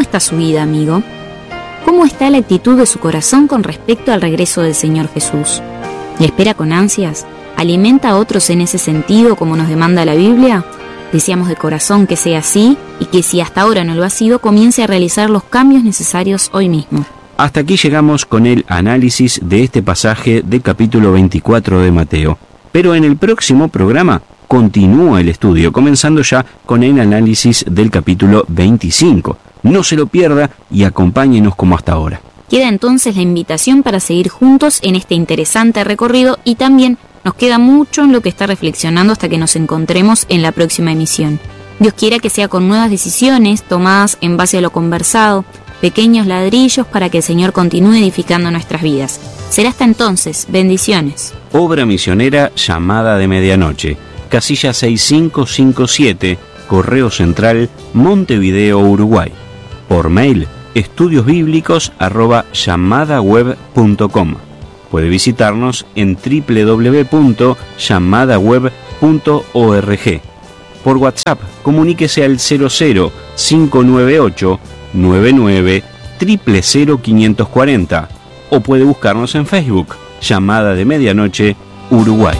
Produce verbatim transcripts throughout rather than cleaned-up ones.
está su vida, amigo? ¿Cómo está la actitud de su corazón con respecto al regreso del Señor Jesús? ¿Le espera con ansias? ¿Alimenta a otros en ese sentido como nos demanda la Biblia? Deseamos de corazón que sea así y que si hasta ahora no lo ha sido, comience a realizar los cambios necesarios hoy mismo. Hasta aquí llegamos con el análisis de este pasaje del capítulo veinticuatro de Mateo. Pero en el próximo programa continúa el estudio, comenzando ya con el análisis del capítulo veinticinco. No se lo pierda y acompáñenos como hasta ahora. Queda entonces la invitación para seguir juntos en este interesante recorrido y también nos queda mucho en lo que está reflexionando hasta que nos encontremos en la próxima emisión. Dios quiera que sea con nuevas decisiones tomadas en base a lo conversado, pequeños ladrillos para que el Señor continúe edificando nuestras vidas. Será hasta entonces. Bendiciones. Obra misionera Llamada de Medianoche. Casilla seis cinco cinco siete, Correo Central, Montevideo, Uruguay. Por mail, estudiosbíblicos arroba llamadaweb punto com. Puede visitarnos en doble u doble u doble u punto llamadaweb punto org. Por WhatsApp, comuníquese al cero cero cinco nueve ocho nueve nueve cero cero cero cinco cuatro cero o puede buscarnos en Facebook, Llamada de Medianoche, Uruguay.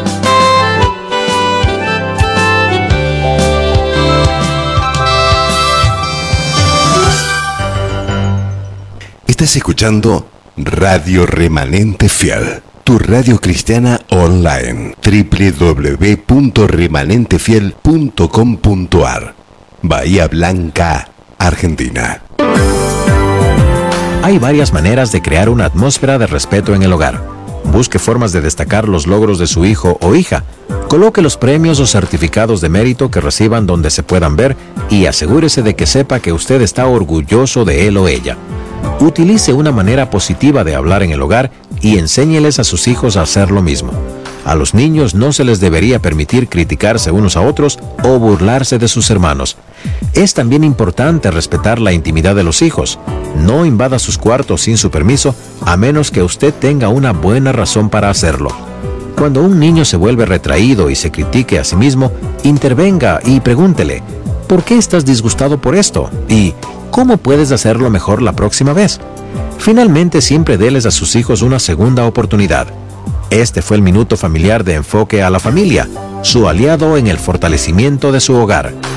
Estás escuchando Radio Remanente Fiel, tu radio cristiana online, doble u doble u doble u punto remanente fiel punto com punto a r, Bahía Blanca, Argentina. Hay varias maneras de crear una atmósfera de respeto en el hogar. Busque formas de destacar los logros de su hijo o hija. Coloque los premios o certificados de mérito que reciban donde se puedan ver y asegúrese de que sepa que usted está orgulloso de él o ella. Utilice una manera positiva de hablar en el hogar y enséñeles a sus hijos a hacer lo mismo. A los niños no se les debería permitir criticarse unos a otros o burlarse de sus hermanos. Es también importante respetar la intimidad de los hijos. No invada sus cuartos sin su permiso, a menos que usted tenga una buena razón para hacerlo. Cuando un niño se vuelve retraído y se critique a sí mismo, intervenga y pregúntele, ¿por qué estás disgustado por esto? Y ¿cómo puedes hacerlo mejor la próxima vez? Finalmente, siempre déles a sus hijos una segunda oportunidad. Este fue el Minuto Familiar de Enfoque a la Familia, su aliado en el fortalecimiento de su hogar.